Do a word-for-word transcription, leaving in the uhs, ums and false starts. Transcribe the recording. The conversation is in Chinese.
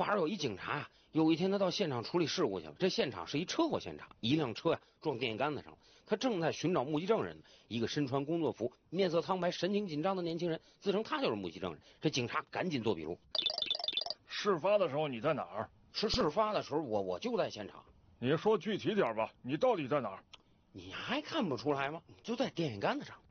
话说有一警察呀，有一天他到现场处理事故去了。这现场是一车祸现场，一辆车呀撞电线杆子上了。他正在寻找目击证人呢。一个身穿工作服、面色苍白、神情紧张的年轻人自称他就是目击证人。这警察赶紧做笔录。 事发的时候你在哪儿？ 是事发的时候我我就在现场。 你说具体点吧，你到底在哪儿？ 你还看不出来吗？就在电线杆子上。